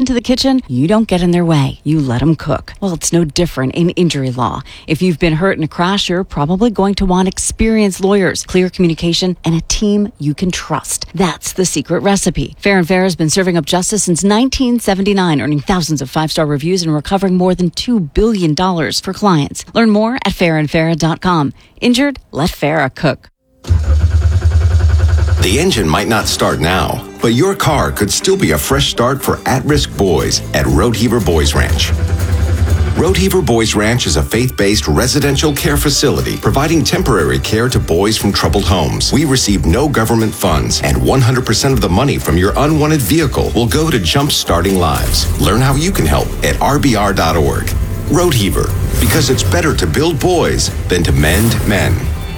into the kitchen, you don't get in their way. You let them cook. Well, it's no different in injury law. If you've been hurt in a crash, you're probably going to want experienced lawyers, clear communication, and a team you can trust. That's the secret recipe. Fair & Fair has been serving up justice since 1979, earning thousands of five-star reviews and recovering more than $2 billion for clients. Learn more at fairandfarah.com. Injured? Let Farah cook. The engine might not start now, but your car could still be a fresh start for at-risk boys at Roadheaver Boys Ranch. Roadheaver Boys Ranch is a faith-based residential care facility providing temporary care to boys from troubled homes. We receive no government funds, and 100% of the money from your unwanted vehicle will go to jump-starting lives. Learn how you can help at rbr.org. Roadheaver, because it's better to build boys than to mend men.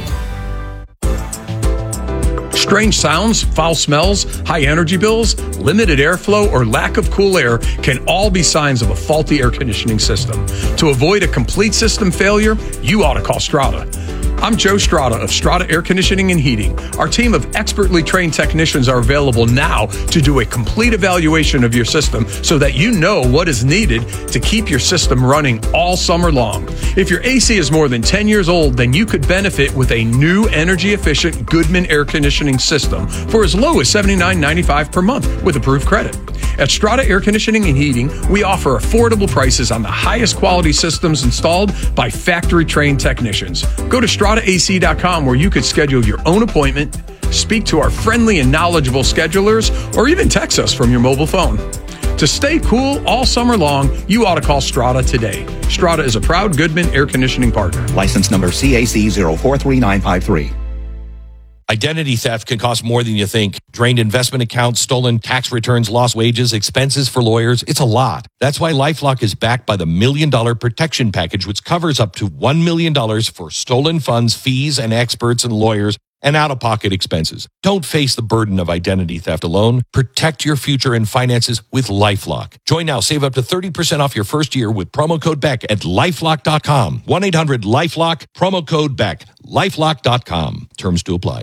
Strange sounds, foul smells, high energy bills, limited airflow, or lack of cool air can all be signs of a faulty air conditioning system. To avoid a complete system failure, you ought to call Strata. I'm Joe Strata of Strata Air Conditioning and Heating. Our team of expertly trained technicians are available now to do a complete evaluation of your system so that you know what is needed to keep your system running all summer long. If your AC is more than 10 years old, then you could benefit with a new energy-efficient Goodman air conditioning system for as low as $79.95 per month with approved credit. At Strata Air Conditioning and Heating, we offer affordable prices on the highest quality systems installed by factory-trained technicians. Go to StrataAC.com where you could schedule your own appointment, speak to our friendly and knowledgeable schedulers, or even text us from your mobile phone. To stay cool all summer long, you ought to call Strata today. Strata is a proud Goodman air conditioning partner. License number CAC 043953. Identity theft can cost more than you think. Drained investment accounts, stolen tax returns, lost wages, expenses for lawyers. It's a lot. That's why LifeLock is backed by the $1 Million Protection Package, which covers up to $1 million for stolen funds, fees, and experts and lawyers, and out-of-pocket expenses. Don't face the burden of identity theft alone. Protect your future and finances with LifeLock. Join now. Save up to 30% off your first year with promo code BECK at LifeLock.com. 1-800-LifeLock, promo code BECK. LifeLock.com. Terms to apply.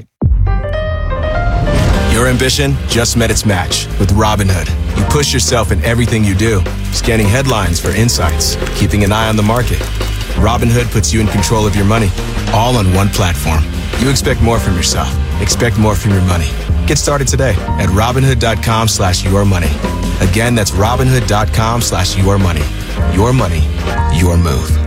Your ambition just met its match with Robinhood. You push yourself in everything you do, scanning headlines for insights, keeping an eye on the market. Robinhood puts you in control of your money, all on one platform. You expect more from yourself. Expect more from your money. Get started today at Robinhood.com/yourmoney. Again, that's Robinhood.com/yourmoney. Your money, your move.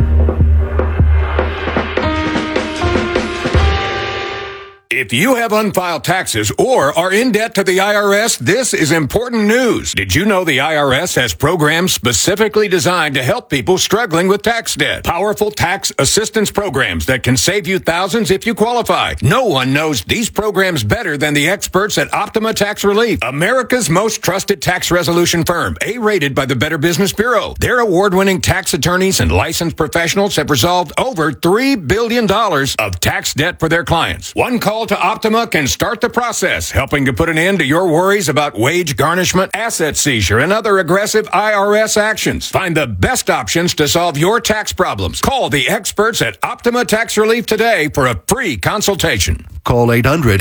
If you have unfiled taxes or are in debt to the IRS, this is important news. Did you know the IRS has programs specifically designed to help people struggling with tax debt? Powerful tax assistance programs that can save you thousands if you qualify. No one knows these programs better than the experts at Optima Tax Relief, America's most trusted tax resolution firm, A-rated by the Better Business Bureau. Their award-winning tax attorneys and licensed professionals have resolved over $3 billion of tax debt for their clients. One call to Optima can start the process, helping to put an end to your worries about wage garnishment, asset seizure, and other aggressive IRS actions. Find the best options to solve your tax problems. Call the experts at Optima Tax Relief today for a free consultation. Call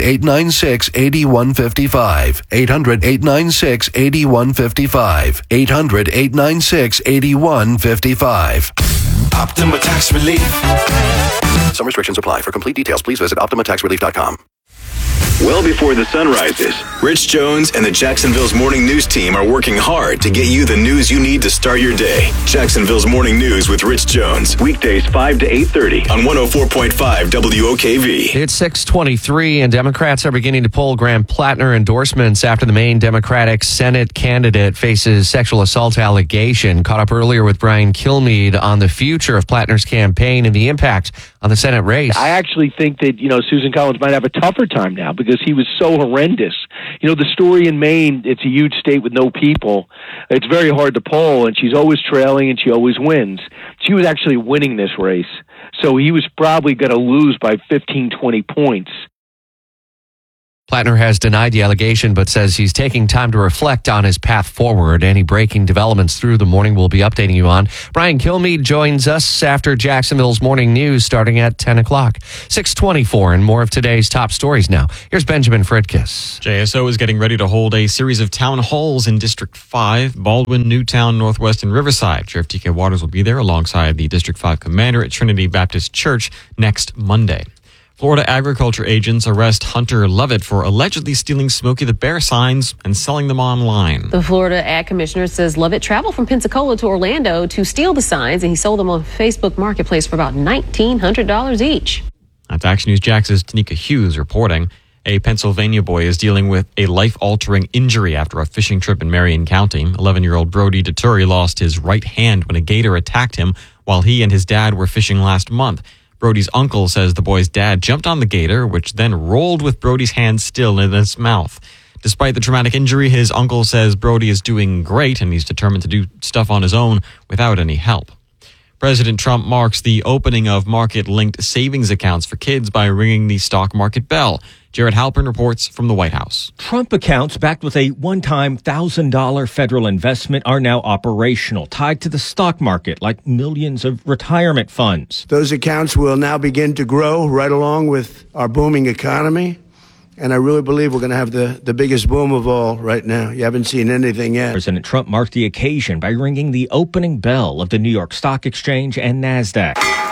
800-896-8155. 800-896-8155. 800-896-8155. Optima Tax Relief. Some restrictions apply. For complete details, please visit OptimaTaxRelief.com. Well before the sun rises, Rich Jones and the Jacksonville's Morning News team are working hard to get you the news you need to start your day. Jacksonville's Morning News with Rich Jones. Weekdays 5 to 8:30 on 104.5 WOKV. It's 6:23, and Democrats are beginning to poll Graham Plattner endorsements after the Maine Democratic Senate candidate faces sexual assault allegation. Caught up earlier with Brian Kilmeade on the future of Plattner's campaign and the impact on the Senate race. I actually think that, Susan Collins might have a tougher time now because he was so horrendous. The story in Maine, it's a huge state with no people. It's very hard to poll, and she's always trailing, and she always wins. She was actually winning this race, so he was probably going to lose by 15, 20 points. Plattner has denied the allegation, but says he's taking time to reflect on his path forward. Any breaking developments through the morning we'll be updating you on. Brian Kilmeade joins us after Jacksonville's morning news starting at 10 o'clock. 6:24 and more of today's top stories now. Here's Benjamin Fridkiss. JSO is getting ready to hold a series of town halls in District 5, Baldwin, Newtown, Northwest, and Riverside. Sheriff TK Waters will be there alongside the District 5 commander at Trinity Baptist Church next Monday. Florida agriculture agents arrest Hunter Lovett for allegedly stealing Smokey the Bear signs and selling them online. The Florida Ag Commissioner says Lovett traveled from Pensacola to Orlando to steal the signs, and he sold them on Facebook Marketplace for about $1,900 each. That's Action News Jax's Tanika Hughes reporting. A Pennsylvania boy is dealing with a life-altering injury after a fishing trip in Marion County. 11-year-old Brody DeTuri lost his right hand when a gator attacked him while he and his dad were fishing last month. Brody's uncle says the boy's dad jumped on the gator, which then rolled with Brody's hand still in its mouth. Despite the traumatic injury, his uncle says Brody is doing great and he's determined to do stuff on his own without any help. President Trump marks the opening of market-linked savings accounts for kids by ringing the stock market bell. Jared Halpern reports from the White House. Trump accounts backed with a one-time $1,000 federal investment are now operational, tied to the stock market like millions of retirement funds. Those accounts will now begin to grow right along with our booming economy. And I really believe we're going to have the biggest boom of all right now. You haven't seen anything yet. President Trump marked the occasion by ringing the opening bell of the New York Stock Exchange and NASDAQ.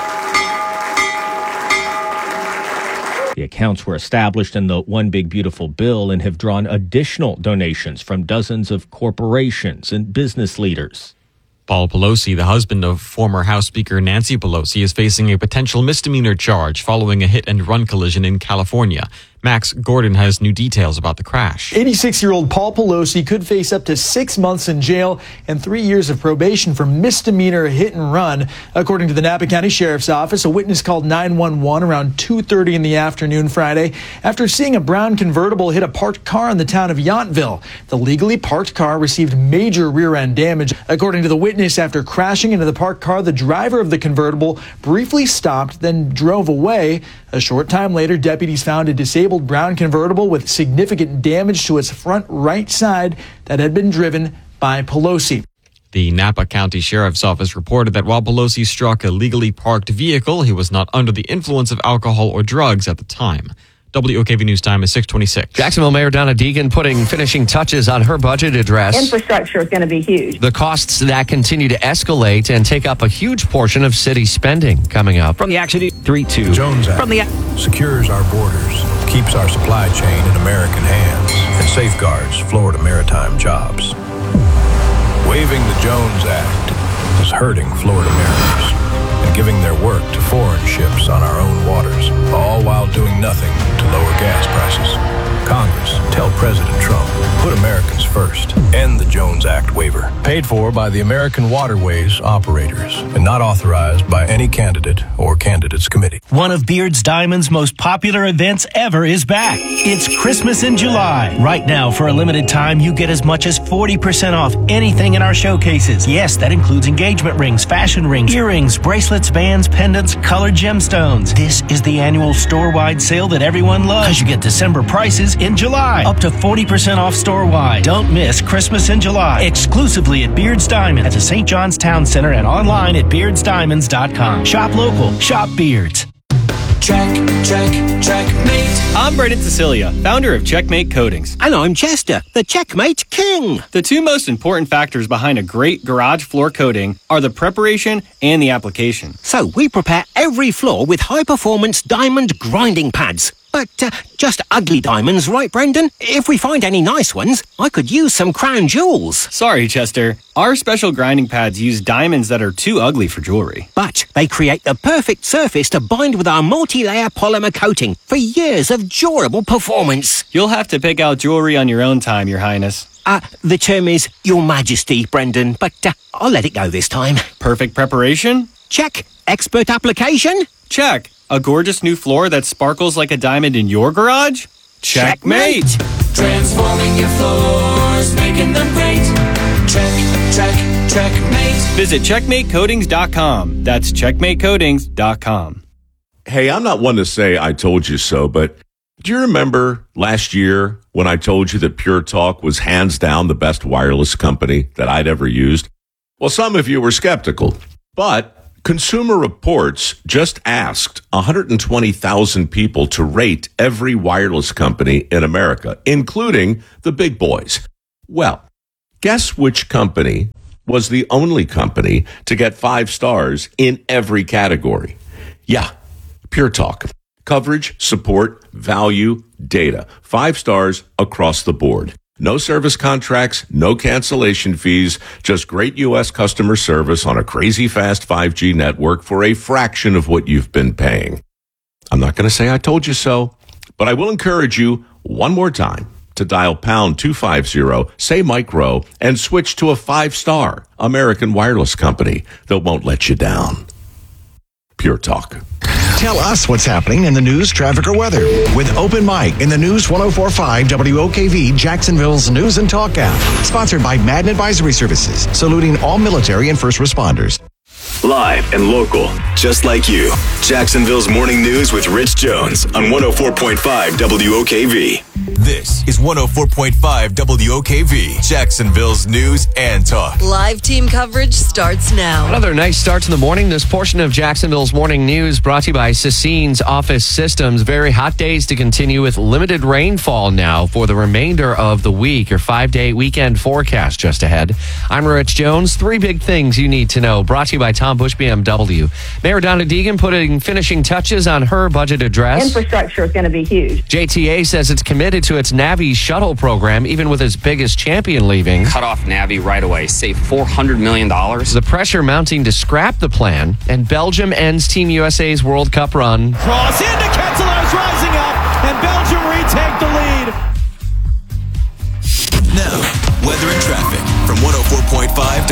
The accounts were established in the One Big Beautiful Bill and have drawn additional donations from dozens of corporations and business leaders. Paul Pelosi, the husband of former House Speaker Nancy Pelosi, is facing a potential misdemeanor charge following a hit-and-run collision in California. Max Gordon has new details about the crash. 86-year-old Paul Pelosi could face up to 6 months in jail and 3 years of probation for misdemeanor hit and run. According to the Napa County Sheriff's Office, a witness called 911 around 2:30 in the afternoon Friday after seeing a brown convertible hit a parked car in the town of Yountville. The legally parked car received major rear-end damage. According to the witness, after crashing into the parked car, the driver of the convertible briefly stopped, then drove away. A short time later, deputies found a disabled brown convertible with significant damage to its front right side that had been driven by Pelosi. The Napa County Sheriff's Office reported that while Pelosi struck a legally parked vehicle, he was not under the influence of alcohol or drugs at the time. WOKV News Time is 6:26. Jacksonville Mayor Donna Deegan putting finishing touches on her budget address. Infrastructure is going to be huge. The costs that continue to escalate and take up a huge portion of city spending coming up. From the Action 3-2. Jones Act From the secures our borders, keeps our supply chain in American hands, and safeguards Florida maritime jobs. Waiving the Jones Act is hurting Florida mariners and giving their work to foreign ships on our own waters, all while doing nothing to lower gas prices. Congress, tell President Trump, put Americans first. End the Jones Act waiver. Paid for by the American Waterways operators and not authorized by any candidate or candidates committee. One of Beard's Diamond's most popular events ever is back. It's Christmas in July. Right now, for a limited time, you get as much as 40% off anything in our showcases. Yes, that includes engagement rings, fashion rings, earrings, bracelets, bands, pendants, colored gemstones. This is the annual store-wide sale that everyone loves, because you get December prices in July. Up to 40% off store-wide. Don't miss Christmas in July. Exclusively at Beard's Diamond at the St. John's Town Center and online at beardsdiamonds.com. Shop local. Shop Beards. Checkmate. I'm Brendan Cecilia, founder of Checkmate Coatings. And I'm Chester, the Checkmate King. The two most important factors behind a great garage floor coating are the preparation and the application. So we prepare every floor with high-performance diamond grinding pads. But just ugly diamonds, right, Brendan? If we find any nice ones, I could use some crown jewels. Sorry, Chester. Our special grinding pads use diamonds that are too ugly for jewelry. But they create the perfect surface to bind with our multi-layer polymer coating for years of durable performance. You'll have to pick out jewelry on your own time, Your Highness. The term is Your Majesty, Brendan, but I'll let it go this time. Perfect preparation? Check. Expert application? Check. A gorgeous new floor that sparkles like a diamond in your garage? Checkmate! Transforming your floors, making them great. Checkmate. Visit checkmatecoatings.com. That's checkmatecoatings.com. Hey, I'm not one to say I told you so, but Do you remember last year when I told you that Pure Talk was hands down the best wireless company that I'd ever used? Well, some of you were skeptical, but Consumer Reports just asked 120,000 people to rate every wireless company in America, including the big boys. Well, guess which company was the only company to get 5 stars in every category? Yeah, Pure Talk. Coverage, support, value, data. 5 stars across the board. No service contracts, no cancellation fees, just great U.S. customer service on a crazy fast 5G network for a fraction of what you've been paying. I'm not going to say I told you so, but I will encourage you one more time to dial pound 250, say micro, and switch to a 5-star American wireless company that won't let you down. Pure Talk. Tell us what's happening in the news, traffic, or weather with Open Mic in the News 104.5 WOKV, Jacksonville's News and Talk app. Sponsored by Madden Advisory Services, saluting all military and first responders. Live and local, just like you. Jacksonville's Morning News with Rich Jones on 104.5 WOKV. This is 104.5 WOKV, Jacksonville's News and Talk. Live team coverage starts now. Another nice start to the morning. This portion of Jacksonville's Morning News brought to you by Sassine's Office Systems. Very hot days to continue with limited rainfall now for the remainder of the week. Your 5-day weekend forecast just ahead. I'm Rich Jones. 3 big things you need to know. Brought to you by Tom Bush BMW. Mayor Donna Deegan putting finishing touches on her budget address. Infrastructure is going to be huge. JTA says it's committed to its Navy shuttle program, even with its biggest champion leaving. Cut off Navy right away. Save $400 million. The pressure mounting to scrap the plan, and Belgium ends Team USA's World Cup run. Cross into Ketelaer's rising up, and Belgium retake the lead. Now, weather and traffic from 104.5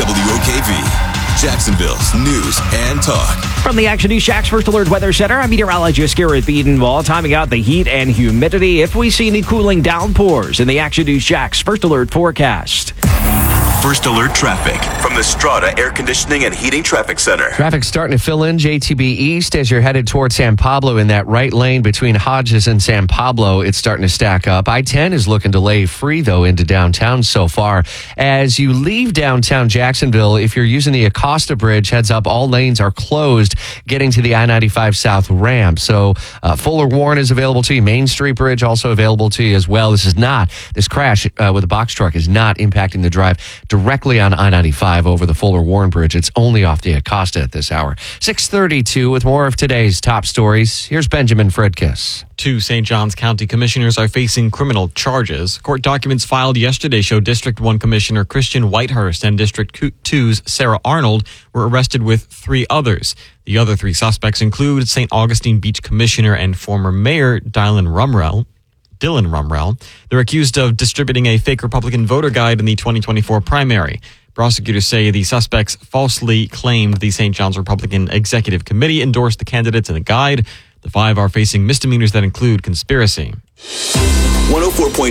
WOKV. Jacksonville's News and Talk. From the Action News Shack's First Alert Weather Center, I'm meteorologist Garrett Biedenwald, timing out the heat and humidity if we see any cooling downpours in the Action News Shack's First Alert forecast. First Alert traffic from the Strata Air Conditioning and Heating Traffic Center. Traffic starting to fill in JTB East as you're headed toward San Pablo in that right lane between Hodges and San Pablo. It's starting to stack up. I-10 is looking delay free, though, into downtown so far. As you leave downtown Jacksonville, if you're using the Acosta Bridge, heads up, all lanes are closed getting to the I-95 South ramp. So Fuller Warren is available to you. Main Street Bridge also available to you as well. This crash with a box truck is not impacting the drive directly on I-95 over the Fuller Warren Bridge. It's only off the Acosta at this hour. 6:32 with more of today's top stories. Here's Benjamin Fredkiss. 2 St. Johns County commissioners are facing criminal charges. Court documents filed yesterday show District 1 Commissioner Christian Whitehurst and District 2's Sarah Arnold were arrested with 3 others. The other 3 suspects include St. Augustine Beach Commissioner and former Mayor Dylan Rumrell. They're accused of distributing a fake Republican voter guide in the 2024 primary. Prosecutors say the suspects falsely claimed the St. John's Republican Executive Committee endorsed the candidates in the guide. The 5 are facing misdemeanors that include conspiracy. 104.5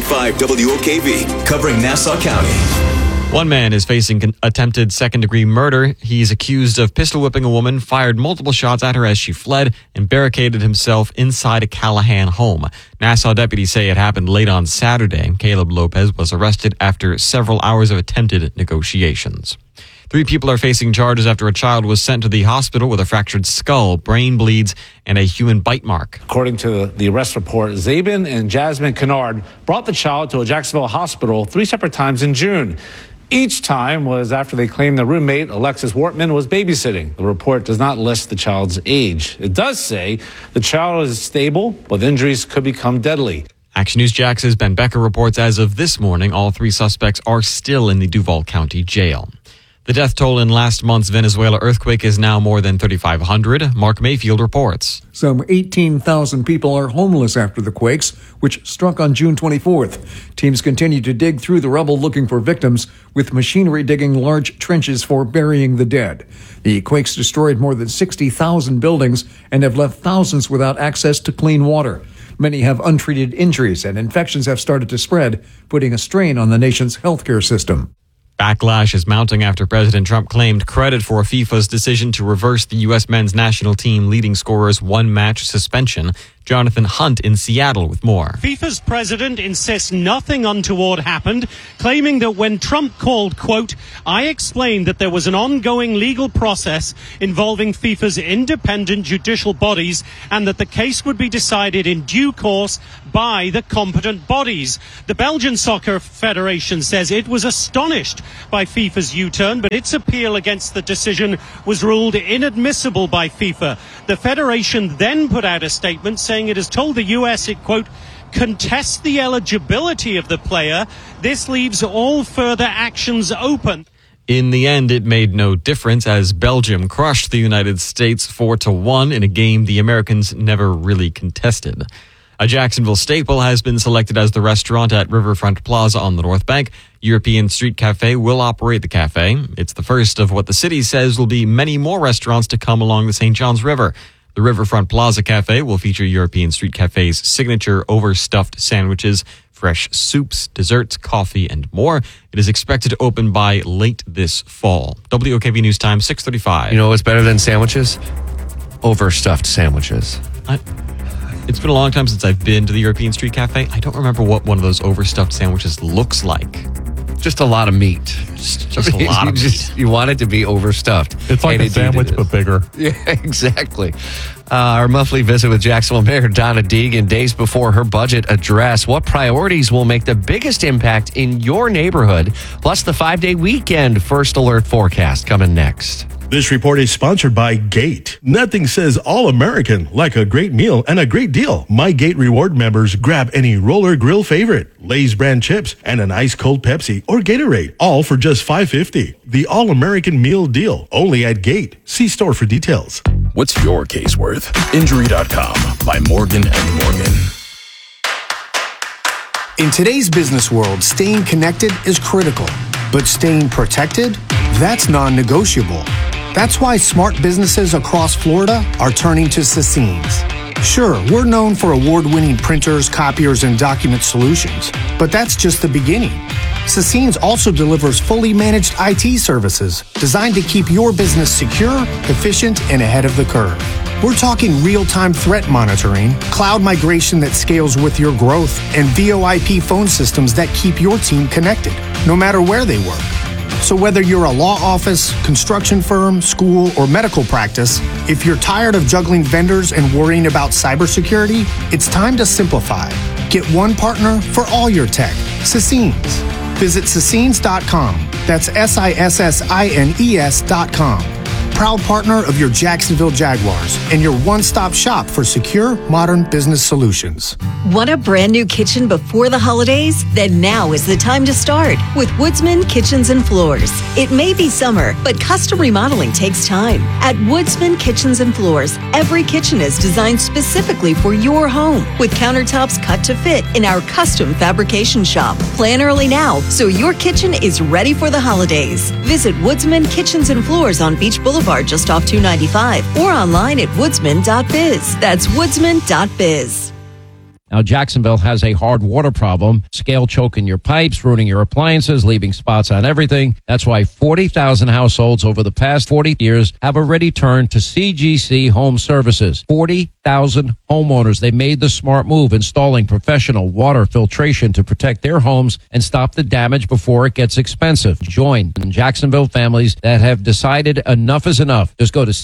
WOKV, covering Nassau County. 1 man is facing attempted second-degree murder. He's accused of pistol-whipping a woman, fired multiple shots at her as she fled, and barricaded himself inside a Callahan home. Nassau deputies say it happened late on Saturday. Caleb Lopez was arrested after several hours of attempted negotiations. 3 people are facing charges after a child was sent to the hospital with a fractured skull, brain bleeds, and a human bite mark. According to the arrest report, Zabin and Jasmine Kennard brought the child to a Jacksonville hospital 3 separate times in June. Each time was after they claimed the roommate, Alexis Wortman, was babysitting. The report does not list the child's age. It does say the child is stable, but injuries could become deadly. Action News Jax's Ben Becker reports as of this morning, all 3 suspects are still in the Duval County Jail. The death toll in last month's Venezuela earthquake is now more than 3,500. Mark Mayfield reports. Some 18,000 people are homeless after the quakes, which struck on June 24th. Teams continue to dig through the rubble looking for victims, with machinery digging large trenches for burying the dead. The quakes destroyed more than 60,000 buildings and have left thousands without access to clean water. Many have untreated injuries, and infections have started to spread, putting a strain on the nation's healthcare system. Backlash is mounting after President Trump claimed credit for FIFA's decision to reverse the U.S. men's national team leading scorer's 1-match suspension. Jonathan Hunt in Seattle with more. FIFA's president insists nothing untoward happened, claiming that when Trump called, quote, "I explained that there was an ongoing legal process involving FIFA's independent judicial bodies and that the case would be decided in due course by the competent bodies." The Belgian Soccer Federation says it was astonished by FIFA's U-turn, but its appeal against the decision was ruled inadmissible by FIFA. The federation then put out a statement saying it has told the US it, quote, "contests the eligibility of the player. This leaves all further actions open." In the end, it made no difference as Belgium crushed the United States 4-1 in a game the Americans never really contested. A Jacksonville staple has been selected as the restaurant at Riverfront Plaza on the North Bank. European Street Cafe will operate the cafe. It's the first of what the city says will be many more restaurants to come along the St. Johns River. The Riverfront Plaza Cafe will feature European Street Cafe's signature overstuffed sandwiches, fresh soups, desserts, coffee, and more. It is expected to open by late this fall. WOKV News Time, 6:35. You know what's better than sandwiches? Overstuffed sandwiches. It's been a long time since I've been to the European Street Cafe. I don't remember what one of those overstuffed sandwiches looks like. Just a lot of meat. Just a lot of meat. You want it to be overstuffed. It's like a sandwich, but bigger. Yeah, exactly. Our monthly visit with Jacksonville Mayor Donna Deegan days before her budget address. What priorities will make the biggest impact in your neighborhood? Plus the 5-day weekend First Alert forecast coming next. This report is sponsored by Gate. Nothing says all-American like a great meal and a great deal. My Gate Reward members grab any roller grill favorite, Lay's brand chips, and an ice-cold Pepsi or Gatorade, all for just $5.50. The all-American meal deal, only at Gate. See store for details. What's your case worth? Injury.com by Morgan & Morgan. In today's business world, staying connected is critical, but staying protected, that's non-negotiable. That's why smart businesses across Florida are turning to Sassines. Sure, we're known for award-winning printers, copiers, and document solutions, but that's just the beginning. Sassines also delivers fully managed IT services designed to keep your business secure, efficient, and ahead of the curve. We're talking real-time threat monitoring, cloud migration that scales with your growth, and VoIP phone systems that keep your team connected, no matter where they work. So whether you're a law office, construction firm, school, or medical practice, if you're tired of juggling vendors and worrying about cybersecurity, it's time to simplify. Get one partner for all your tech. Sassines. Visit Sassines.com. That's SISSINES.com. Proud partner of your Jacksonville Jaguars and your one-stop shop for secure, modern business solutions. Want a brand new kitchen before the holidays? Then now is the time to start with Woodsman Kitchens and Floors. It may be summer, but custom remodeling takes time. At Woodsman Kitchens and Floors, every kitchen is designed specifically for your home with countertops cut to fit in our custom fabrication shop. Plan early now so your kitchen is ready for the holidays. Visit Woodsman Kitchens and Floors on Beach Boulevard just off 295 or online at woodsman.biz. That's woodsman.biz. Now, Jacksonville has a hard water problem, scale choking your pipes, ruining your appliances, leaving spots on everything. That's why 40,000 households over the past 40 years have already turned to CGC Home Services. 40,000 homeowners. They made the smart move, installing professional water filtration to protect their homes and stop the damage before it gets expensive. Join Jacksonville families that have decided enough is enough. Just go to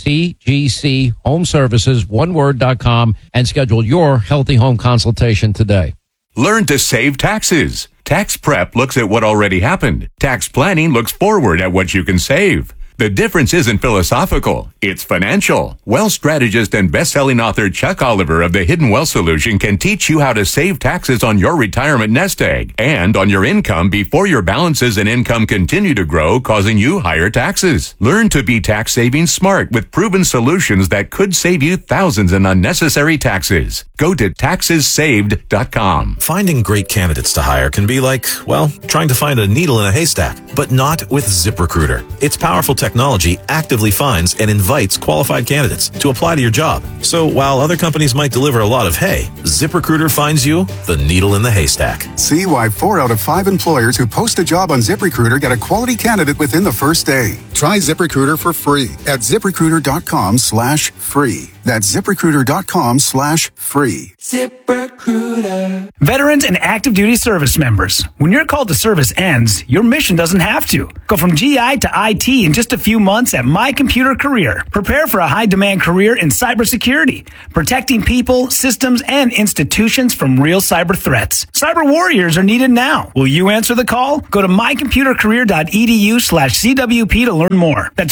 CGC Home Services, oneword.com, and schedule your healthy home consultation today. Learn to save taxes. Tax prep looks at what already happened. Tax planning looks forward at what you can save. The difference isn't philosophical, it's financial. Wealth strategist and best-selling author Chuck Oliver of the Hidden Wealth Solution can teach you how to save taxes on your retirement nest egg and on your income before your balances and income continue to grow, causing you higher taxes. Learn to be tax saving smart with proven solutions that could save you thousands in unnecessary taxes. Go to taxessaved.com. Finding great candidates to hire can be like, well, trying to find a needle in a haystack, but not with ZipRecruiter. Its powerful technology actively finds and invites qualified candidates to apply to your job. So while other companies might deliver a lot of hay, ZipRecruiter finds you the needle in the haystack. See why 4 out of 5 employers who post a job on ZipRecruiter get a quality candidate within the first day. Try ZipRecruiter for free at ZipRecruiter.com/free. That's ZipRecruiter.com/free. ZipRecruiter. Veterans and active duty service members, when your call to service ends, your mission doesn't have to. Go from GI to IT in just a few months at My Computer Career. Prepare for a high-demand career in cybersecurity, protecting people, systems, and institutions from real cyber threats. Cyber warriors are needed now. Will you answer the call? Go to mycomputercareer.edu/CWP to learn more. That's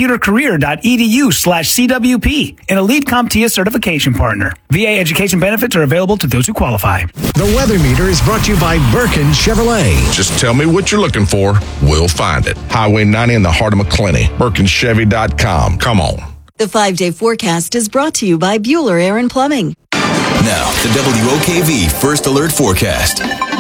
mycomputercareer.edu/CWP, an elite CompTIA certification partner. VA education benefits are available to those who qualify. The Weather Meter is brought to you by Birkin Chevrolet. Just tell me what you're looking for. We'll find it. Highway 90 in the heart of McClenny. BirkinChevy.com. Come on. The 5-day forecast is brought to you by Bueller Air & Plumbing. Now, the WOKV First Alert Forecast.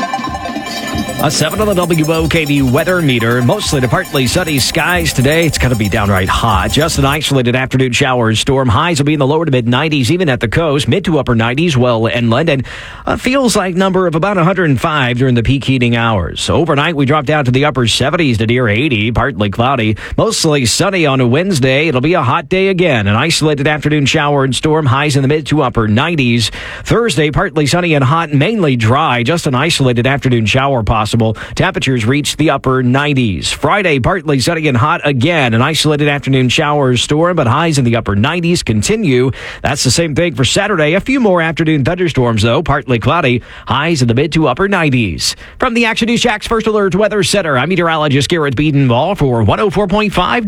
A 7 on the WOKV weather meter. Mostly to partly sunny skies today. It's going to be downright hot. Just an isolated afternoon shower and storm. Highs will be in the lower to mid-90s, even at the coast. Mid to upper 90s, well inland. And feels like number of about 105 during the peak heating hours. Overnight, we drop down to the upper 70s to near 80. Partly cloudy. Mostly sunny on a Wednesday. It'll be a hot day again. An isolated afternoon shower and storm. Highs in the mid to upper 90s. Thursday, partly sunny and hot, mainly dry. Just an isolated afternoon shower possible. Temperatures reach the upper 90s. Friday, partly sunny and hot again. An isolated afternoon shower or storm, but highs in the upper 90s continue. That's the same thing for Saturday. A few more afternoon thunderstorms, though. Partly cloudy. Highs in the mid to upper 90s. From the Action News Jax First Alert Weather Center, I'm meteorologist Garrett Biedenball for 104.5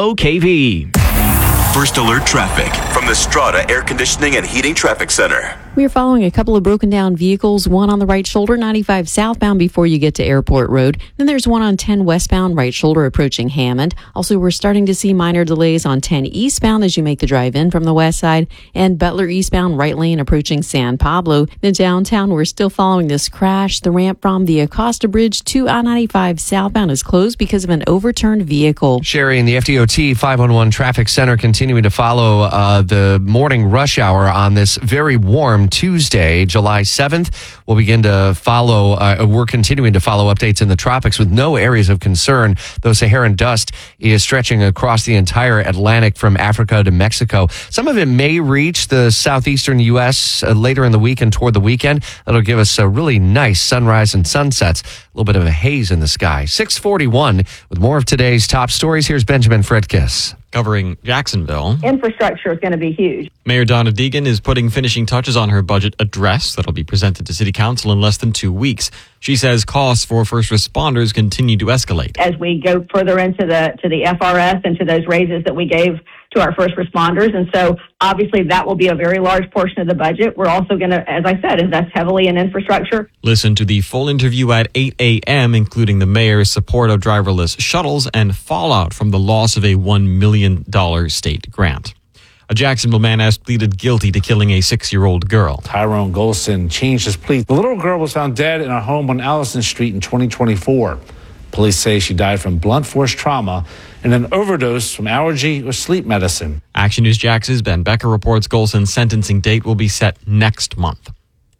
WOKV. First Alert Traffic from the Strata Air Conditioning and Heating Traffic Center. We are following a couple of broken down vehicles, one on the right shoulder, 95 southbound before you get to Airport Road. Then there's one on 10 westbound, right shoulder approaching Hammond. Also, we're starting to see minor delays on 10 eastbound as you make the drive in from the west side, and Butler eastbound, right lane approaching San Pablo. Then downtown, we're still following this crash. The ramp from the Acosta Bridge to I-95 southbound is closed because of an overturned vehicle. Sherry in the FDOT 511 Traffic Center continuing to follow the morning rush hour on this very warm Tuesday, July 7th. We'll begin to follow, we're continuing to follow updates in the tropics with no areas of concern, though Saharan dust is stretching across the entire Atlantic from Africa to Mexico. Some of it may reach the southeastern U.S. Later in the week and toward the weekend. That'll give us a really nice sunrise and sunsets. A little bit of a haze in the sky. 641 with more of today's top stories. Here's Benjamin Fritkiss. Covering Jacksonville. Infrastructure is going to be huge. Mayor Donna Deegan is putting finishing touches on her budget address that'll be presented to City Council in less than 2 weeks. She says costs for first responders continue to escalate. As we go further into the FRS and to those raises that we gave to our first responders. And so obviously that will be a very large portion of the budget. We're also going to, as I said, invest heavily in infrastructure. Listen to the full interview at 8 a.m., including the mayor's support of driverless shuttles and fallout from the loss of a $1 million state grant. A Jacksonville man has pleaded guilty to killing a 6-year-old girl. Tyrone Golson changed his plea. The little girl was found dead in her home on Allison Street in 2024. Police say she died from blunt force trauma and an overdose from allergy or sleep medicine. Action News Jax's Ben Becker reports Golson's sentencing date will be set next month.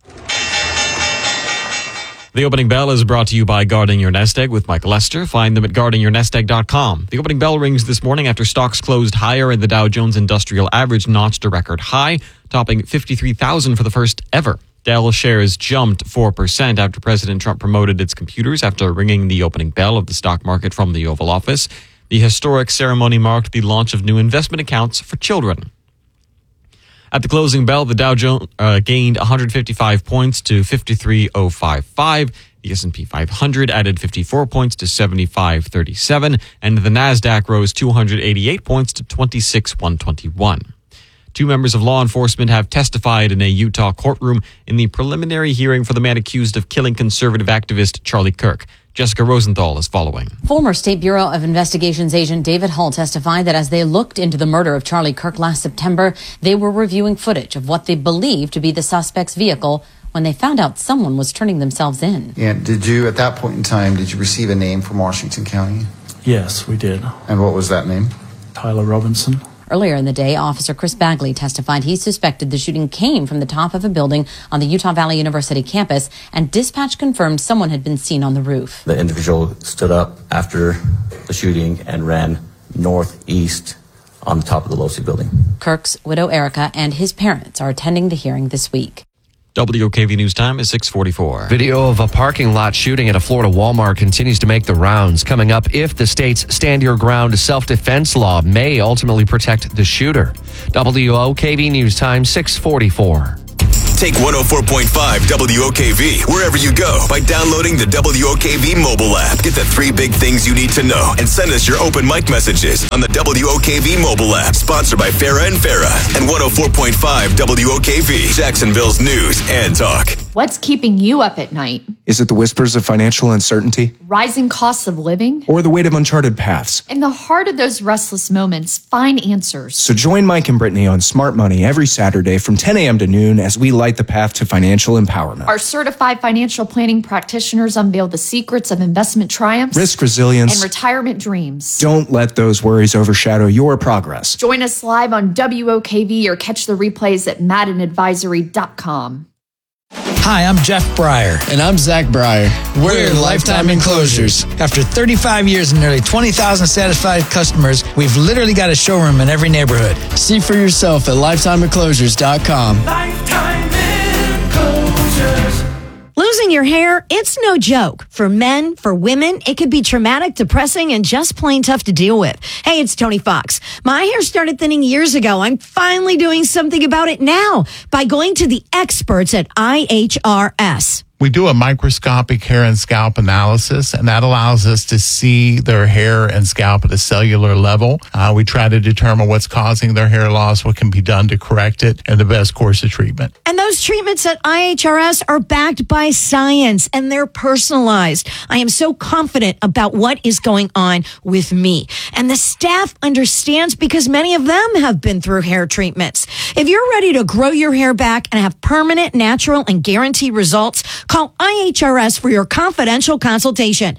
The Opening Bell is brought to you by Guarding Your Nest Egg with Michael Lester. Find them at guardingyournestegg.com. The opening bell rings this morning after stocks closed higher and the Dow Jones Industrial Average notched a record high, topping 53,000 for the first ever. Dell shares jumped 4% after President Trump promoted its computers after ringing the opening bell of the stock market from the Oval Office. The historic ceremony marked the launch of new investment accounts for children. At the closing bell, the Dow Jones gained 155 points to 53,055. The S&P 500 added 54 points to 7537, and the Nasdaq rose 288 points to 26,121. 2 members of law enforcement have testified in a Utah courtroom in the preliminary hearing for the man accused of killing conservative activist Charlie Kirk. Jessica Rosenthal is following. Former State Bureau of Investigations agent David Hull testified that as they looked into the murder of Charlie Kirk last September, they were reviewing footage of what they believed to be the suspect's vehicle when they found out someone was turning themselves in. And did you, at that point in time, did you receive a name from Washington County? Yes, we did. And what was that name? Tyler Robinson. Earlier in the day, Officer Chris Bagley testified he suspected the shooting came from the top of a building on the Utah Valley University campus, and dispatch confirmed someone had been seen on the roof. The individual stood up after the shooting and ran northeast on the top of the Losey building. Kirk's widow Erica and his parents are attending the hearing this week. WOKV News Time is 6:44. Video of a parking lot shooting at a Florida Walmart continues to make the rounds. Coming up, if the state's Stand Your Ground self-defense law may ultimately protect the shooter. WOKV News Time, 6:44. Take 104.5 WOKV wherever you go by downloading the WOKV mobile app. Get the 3 big things you need to know and send us your open mic messages on the WOKV mobile app. Sponsored by Farah and Farah and 104.5 WOKV, Jacksonville's news and talk. What's keeping you up at night? Is it the whispers of financial uncertainty? Rising costs of living? Or the weight of uncharted paths? In the heart of those restless moments, find answers. So join Mike and Brittany on Smart Money every Saturday from 10 a.m. to noon as we light the path to financial empowerment. Our certified financial planning practitioners unveil the secrets of investment triumphs, risk resilience, and retirement dreams. Don't let those worries overshadow your progress. Join us live on WOKV or catch the replays at MaddenAdvisory.com. Hi, I'm Jeff Breyer. And I'm Zach Breyer. We're Lifetime Enclosures. After 35 years and nearly 20,000 satisfied customers, we've literally got a showroom in every neighborhood. See for yourself at lifetimeenclosures.com. Lifetime Enclosures. Losing your hair, it's no joke. For men, for women, it could be traumatic, depressing, and just plain tough to deal with. Hey, it's Tony Fox. My hair started thinning years ago. I'm finally doing something about it now by going to the experts at IHRS. We do a microscopic hair and scalp analysis, and that allows us to see their hair and scalp at a cellular level. We try to determine what's causing their hair loss, what can be done to correct it, and the best course of treatment. And those treatments at IHRS are backed by science, and they're personalized. I am so confident about what is going on with me. And the staff understands because many of them have been through hair treatments. If you're ready to grow your hair back and have permanent, natural, and guaranteed results, call IHRS for your confidential consultation.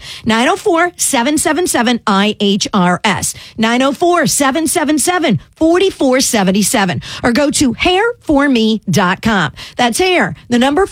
904-777-IHRS. 904-777-4477. Or go to hairforme.com. That's hair, the number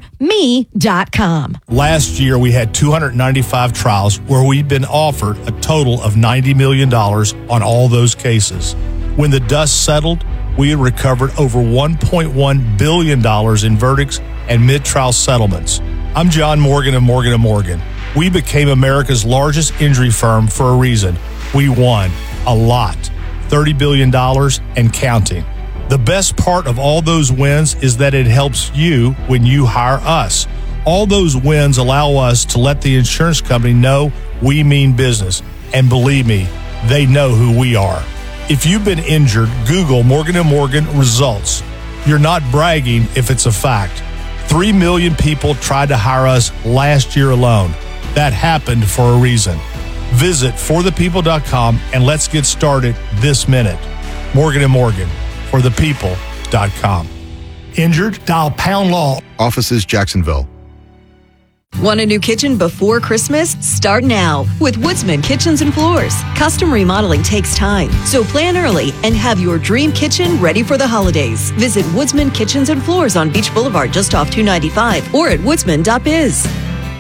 4me.com. Last year, we had 295 trials where we've been offered a total of $90 million on all those cases. When the dust settled, we had recovered over $1.1 billion in verdicts and mid-trial settlements. I'm John Morgan of Morgan & Morgan. We became America's largest injury firm for a reason. We won a lot, $30 billion and counting. The best part of all those wins is that it helps you when you hire us. All those wins allow us to let the insurance company know we mean business. And believe me, they know who we are. If you've been injured, Google Morgan & Morgan results. You're not bragging if it's a fact. 3 million people tried to hire us last year alone. That happened for a reason. Visit forthepeople.com and let's get started this minute. Morgan & Morgan, forthepeople.com. Injured? Dial pound law. Offices Jacksonville. Want a new kitchen before Christmas? Start now with Woodsman Kitchens and Floors. Custom remodeling takes time, so plan early and have your dream kitchen ready for the holidays. Visit Woodsman Kitchens and Floors on Beach Boulevard just off 295 or at woodsman.biz.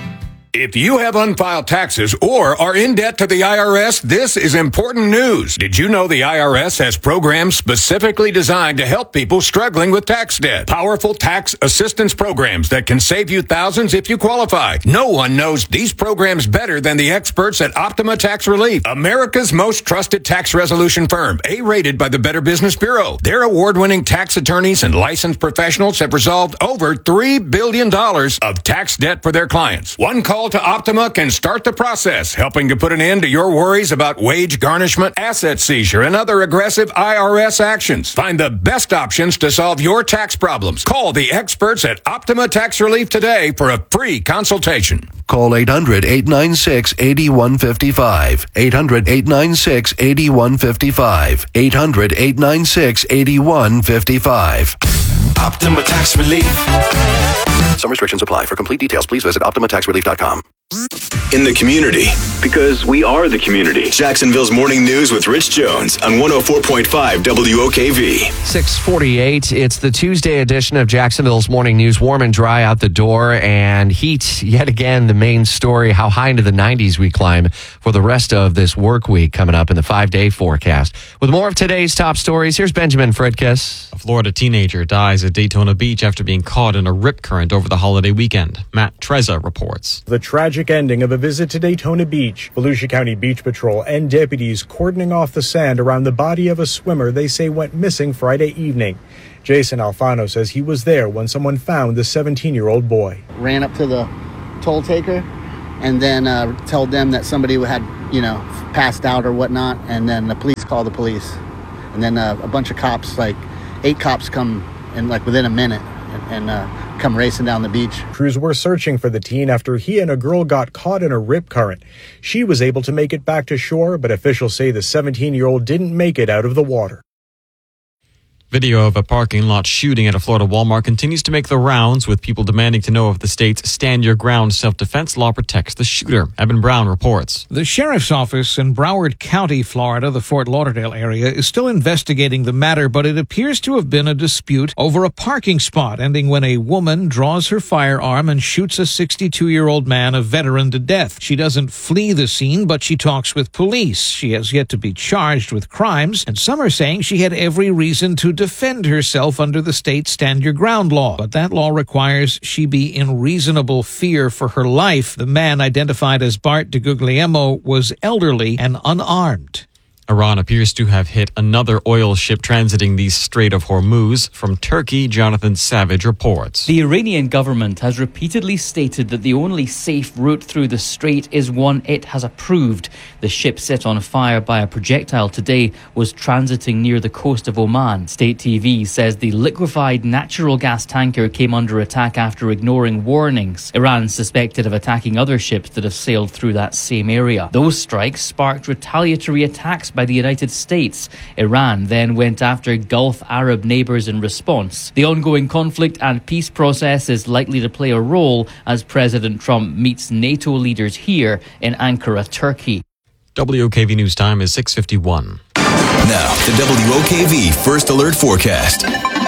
If you have unfiled taxes or are in debt to the IRS, this is important news. Did you know the IRS has programs specifically designed to help people struggling with tax debt? Powerful tax assistance programs that can save you thousands if you qualify. No one knows these programs better than the experts at Optima Tax Relief, America's most trusted tax resolution firm, A-rated by the Better Business Bureau. Their award-winning tax attorneys and licensed professionals have resolved over $3 billion of tax debt for their clients. One call to Optima can start the process, helping to put an end to your worries about wage garnishment, asset seizure, and other aggressive IRS actions. Find the best options to solve your tax problems. Call the experts at Optima Tax Relief today for a free consultation. Call 800-896-8155. 800-896-8155. 800-896-8155. Optima Tax Relief. Some restrictions apply. For complete details, please visit OptimaTaxRelief.com. In the community, because we are the community. Jacksonville's Morning News with Rich Jones on 104.5 WOKV. 6:48. It's the Tuesday edition of Jacksonville's Morning News. Warm and dry out the door, and heat yet again the main story. How high into the 90s we climb for the rest of this work week coming up in the 5-day forecast. With more of today's top stories, here's Benjamin Fredkiss. A Florida teenager dies at Daytona Beach after being caught in a rip current over the holiday weekend. Matt Trezza reports. The tragic ending of a visit to Daytona Beach. Volusia County Beach Patrol and deputies cordoning off the sand around the body of a swimmer they say went missing Friday evening. Jason Alfano says he was there when someone found the 17-year-old boy. Ran up to the toll taker and then told them that somebody had, passed out or whatnot. And then the police called the police. And then a bunch of cops, 8 cops come in within a minute and come racing down the beach. Crews were searching for the teen after he and a girl got caught in a rip current. She was able to make it back to shore, but officials say the 17-year-old didn't make it out of the water. Video of a parking lot shooting at a Florida Walmart continues to make the rounds, with people demanding to know if the state's Stand Your Ground self-defense law protects the shooter. Evan Brown reports. The sheriff's office in Broward County, Florida, the Fort Lauderdale area, is still investigating the matter, but it appears to have been a dispute over a parking spot, ending when a woman draws her firearm and shoots a 62-year-old man, a veteran, to death. She doesn't flee the scene, but she talks with police. She has yet to be charged with crimes, and some are saying she had every reason to defend herself under the state Stand Your Ground law. But that law requires she be in reasonable fear for her life. The man, identified as Bart DeGuglielmo, was elderly and unarmed. Iran appears to have hit another oil ship transiting the Strait of Hormuz. From Turkey, Jonathan Savage reports. The Iranian government has repeatedly stated that the only safe route through the strait is one it has approved. The ship, set on fire by a projectile today, was transiting near the coast of Oman. State TV says the liquefied natural gas tanker came under attack after ignoring warnings. Iran suspected of attacking other ships that have sailed through that same area. Those strikes sparked retaliatory attacks by the United States. Iran then went after Gulf Arab neighbors in response. The ongoing conflict and peace process is likely to play a role as President Trump meets NATO leaders here in Ankara, Turkey. WOKV News Time is 6:51. Now, the WOKV First Alert Forecast.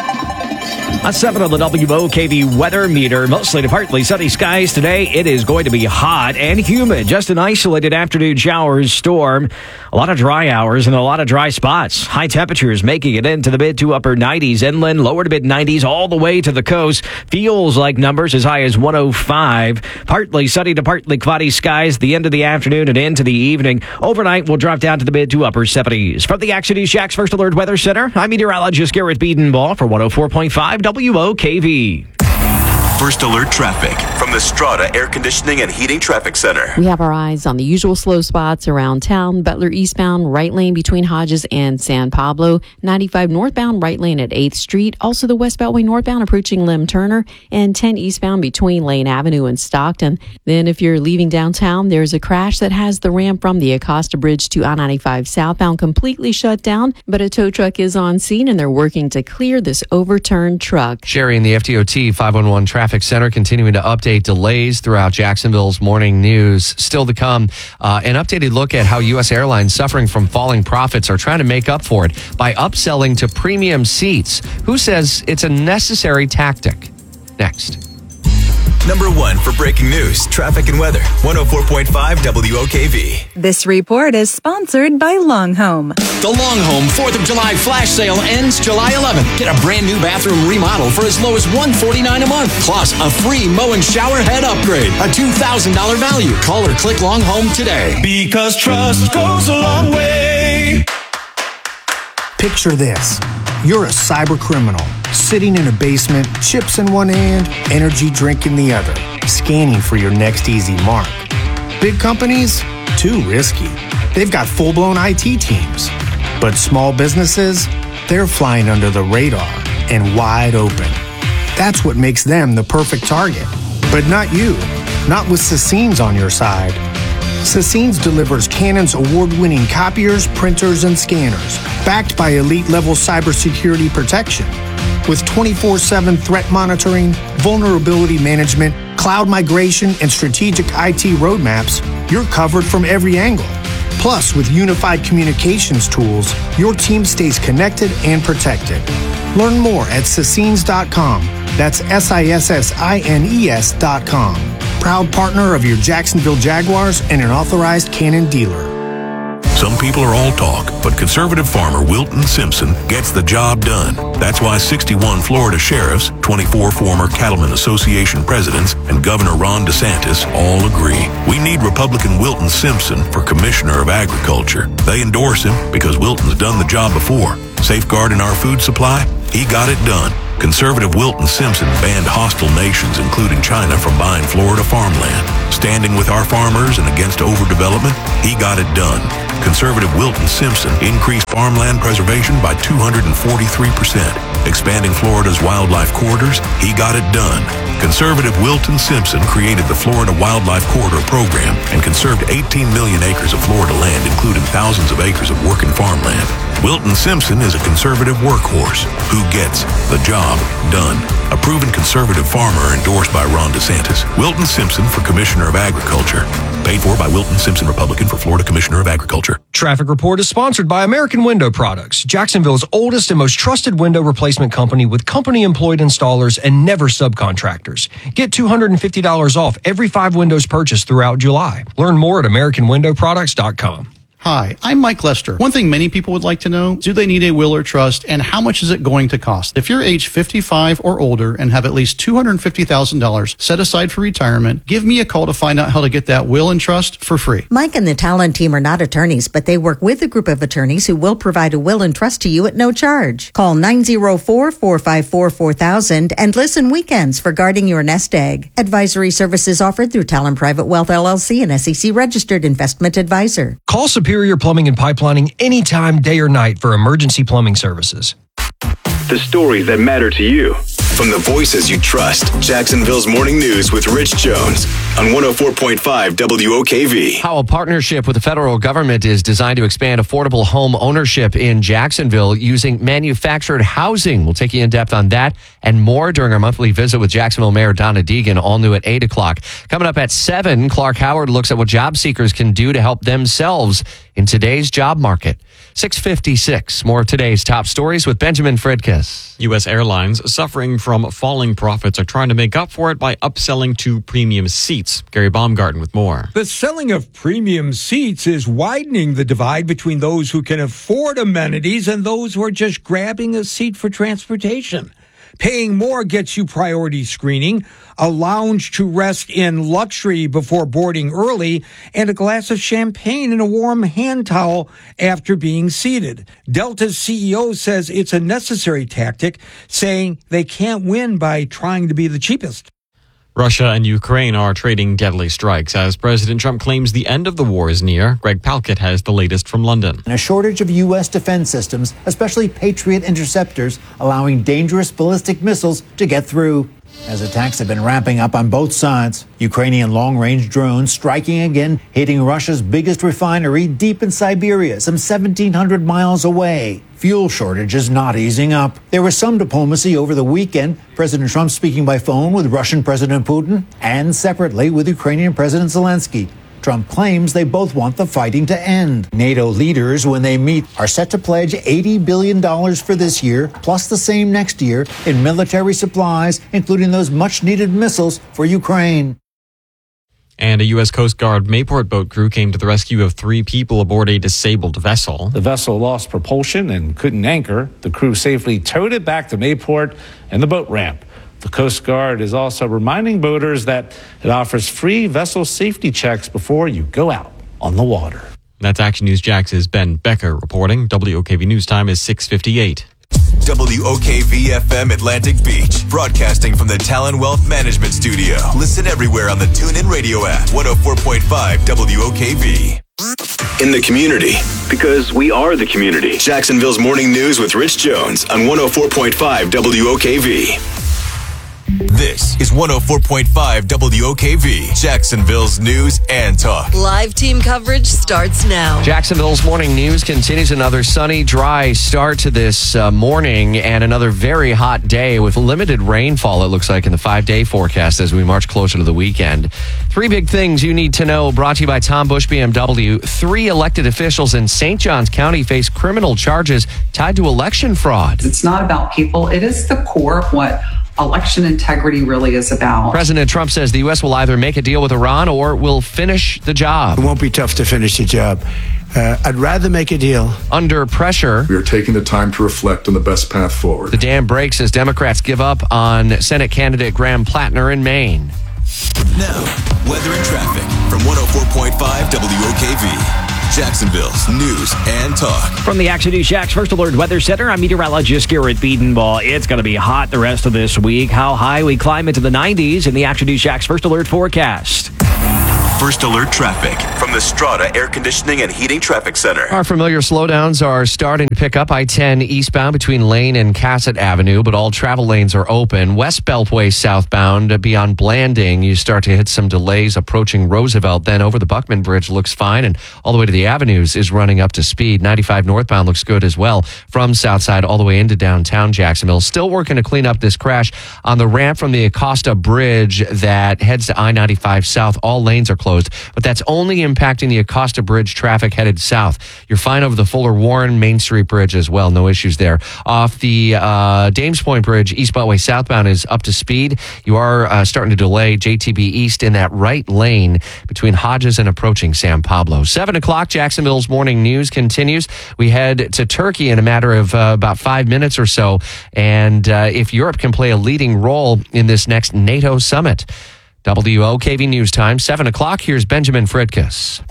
At 7 on the WOKV weather meter, mostly to partly sunny skies today. It is going to be hot and humid. Just an isolated afternoon showers, storm. A lot of dry hours and a lot of dry spots. High temperatures making it into the mid to upper 90s inland, lower to mid 90s all the way to the coast. Feels like numbers as high as 105. Partly sunny to partly cloudy skies the end of the afternoon and into the evening. Overnight, we'll drop down to the mid to upper 70s. From the Action News Jax First Alert Weather Center, I'm meteorologist Garrett Biedenbaugh for 104.5 WOKV. First Alert Traffic from the Strata Air Conditioning and Heating Traffic Center. We have our eyes on the usual slow spots around town. Butler eastbound, right lane between Hodges and San Pablo. 95 northbound, right lane at 8th Street. Also the West Beltway northbound approaching Lim Turner. And 10 eastbound between Lane Avenue and Stockton. Then if you're leaving downtown, there's a crash that has the ramp from the Acosta Bridge to I-95 southbound completely shut down. But a tow truck is on scene and they're working to clear this overturned truck. Sherry in the FDOT 511 Traffic Center continuing to update delays throughout Jacksonville's morning news. Still to come, an updated look at how U.S. airlines suffering from falling profits are trying to make up for it by upselling to premium seats. Who says it's a necessary tactic? Next. Number 1 for breaking news, traffic and weather. 104.5 WOKV. This report is sponsored by Long Home. The Long Home 4th of July flash sale ends July 11th. Get a brand new bathroom remodel for as low as $149 a month. Plus a free mow and shower head upgrade. A $2,000 value. Call or click Long Home today. Because trust goes a long way. Picture this. You're a cyber criminal, sitting in a basement, chips in one hand, energy drink in the other, scanning for your next easy mark. Big companies? Too risky. They've got full-blown IT teams. But small businesses? They're flying under the radar and wide open. That's what makes them the perfect target. But not you. Not with Sassine's on your side. Sassine's delivers Canon's award-winning copiers, printers, and scanners, backed by elite-level cybersecurity protection. With 24/7 threat monitoring, vulnerability management, cloud migration, and strategic IT roadmaps, you're covered from every angle. Plus, with unified communications tools, your team stays connected and protected. Learn more at Sissines.com. That's SISSINES.com. Proud partner of your Jacksonville Jaguars and an authorized Canon dealer. Some people are all talk, but conservative farmer Wilton Simpson gets the job done. That's why 61 Florida sheriffs, 24 former Cattlemen Association presidents, and Governor Ron DeSantis all agree. We need Republican Wilton Simpson for Commissioner of Agriculture. They endorse him because Wilton's done the job before. Safeguarding our food supply? He got it done. Conservative Wilton Simpson banned hostile nations, including China, from buying Florida farmland. Standing with our farmers and against overdevelopment, he got it done. Conservative Wilton Simpson increased farmland preservation by 243%. Expanding Florida's wildlife corridors, he got it done. Conservative Wilton Simpson created the Florida Wildlife Corridor Program and conserved 18 million acres of Florida land, including thousands of acres of working farmland. Wilton Simpson is a conservative workhorse who gets the job done. A proven conservative farmer endorsed by Ron DeSantis. Wilton Simpson for Commissioner of Agriculture. Paid for by Wilton Simpson, Republican, for Florida Commissioner of Agriculture. Traffic Report is sponsored by American Window Products, Jacksonville's oldest and most trusted window replacement company with company-employed installers and never subcontractors. Get $250 off every 5 windows purchased throughout July. Learn more at AmericanWindowProducts.com. Hi, I'm Mike Lester. One thing many people would like to know, do they need a will or trust, and how much is it going to cost? If you're age 55 or older and have at least $250,000 set aside for retirement, give me a call to find out how to get that will and trust for free. Mike and the Talon team are not attorneys, but they work with a group of attorneys who will provide a will and trust to you at no charge. Call 904-454-4000 and listen weekends for guarding your nest egg. Advisory services offered through Talon Private Wealth LLC, an SEC-registered investment advisor. Call Superior Plumbing and Pipelining anytime, day or night for emergency plumbing services. The stories that matter to you. From the voices you trust, Jacksonville's Morning News with Rich Jones on 104.5 WOKV. How a partnership with the federal government is designed to expand affordable home ownership in Jacksonville using manufactured housing. We'll take you in depth on that and more during our monthly visit with Jacksonville Mayor Donna Deegan, all new at 8 o'clock. Coming up at 7, Clark Howard looks at what job seekers can do to help themselves in today's job market. 6:56. More of today's top stories with Benjamin Fridkiss. U.S. Airlines, suffering from falling profits, are trying to make up for it by upselling to premium seats. Gary Baumgarten with more. The selling of premium seats is widening the divide between those who can afford amenities and those who are just grabbing a seat for transportation. Paying more gets you priority screening, a lounge to rest in luxury before boarding early, and a glass of champagne and a warm hand towel after being seated. Delta's CEO says it's a necessary tactic, saying they can't win by trying to be the cheapest. Russia and Ukraine are trading deadly strikes as President Trump claims the end of the war is near. Greg Palkett has the latest from London. And a shortage of U.S. defense systems, especially Patriot interceptors, allowing dangerous ballistic missiles to get through. As attacks have been ramping up on both sides, Ukrainian long-range drones striking again, hitting Russia's biggest refinery deep in Siberia, some 1,700 miles away. Fuel shortages not easing up. There was some diplomacy over the weekend, President Trump speaking by phone with Russian President Putin and separately with Ukrainian President Zelensky. Trump claims they both want the fighting to end. NATO leaders, when they meet, are set to pledge $80 billion for this year, plus the same next year, in military supplies, including those much-needed missiles for Ukraine. And a U.S. Coast Guard Mayport boat crew came to the rescue of 3 people aboard a disabled vessel. The vessel lost propulsion and couldn't anchor. The crew safely towed it back to Mayport and the boat ramp. The Coast Guard is also reminding boaters that it offers free vessel safety checks before you go out on the water. That's Action News Jax's Ben Becker reporting. WOKV News Time is 6:58. WOKV-FM Atlantic Beach, broadcasting from the Talon Wealth Management Studio. Listen everywhere on the TuneIn Radio app. 104.5 WOKV. In the community, because we are the community. Jacksonville's Morning News with Rich Jones on 104.5 WOKV. This is 104.5 WOKV, Jacksonville's news and talk. Live team coverage starts now. Jacksonville's morning news continues. Another sunny, dry start to this morning and another very hot day with limited rainfall, it looks like, in the 5-day forecast as we march closer to the weekend. 3 big things you need to know, brought to you by Tom Bush BMW. 3 elected officials in St. Johns County face criminal charges tied to election fraud. It's not about people. It is the core of what election integrity really is about. President Trump says the U.S. will either make a deal with Iran or will finish the job. It won't be tough to finish the job. I'd rather make a deal. Under pressure, we are taking the time to reflect on the best path forward. The dam breaks as Democrats give up on Senate candidate Graham Plattner in Maine. Now, weather and traffic from 104.5 WOKV. Jacksonville's news and talk. From the Action News Jax First Alert Weather Center, I'm meteorologist Garrett Biedenbaugh. It's going to be hot the rest of this week. How high? We climb into the 90s in the Action News Jax First Alert forecast. First Alert traffic from the Strata Air Conditioning and Heating Traffic Center. Our familiar slowdowns are starting to pick up. I-10 eastbound between Lane and Cassett Avenue, but all travel lanes are open. West Beltway southbound beyond Blanding, you start to hit some delays approaching Roosevelt. Then over the Buckman Bridge looks fine, and all the way to the Avenues is running up to speed. 95 northbound looks good as well from Southside all the way into downtown Jacksonville. Still working to clean up this crash on the ramp from the Acosta Bridge that heads to I-95 south. All lanes are closed, but that's only impacting the Acosta Bridge traffic headed south. You're fine over the Fuller Warren Main Street Bridge as well. No issues there. Off the Dames Point Bridge, East Beltway southbound is up to speed. You are starting to delay JTB East in that right lane between Hodges and approaching San Pablo. 7 o'clock, Jacksonville's morning news continues. We head to Turkey in a matter of about 5 minutes or so. And if Europe can play a leading role in this next NATO summit. WOKV News Time, 7 o'clock. Here's Benjamin Fridkus.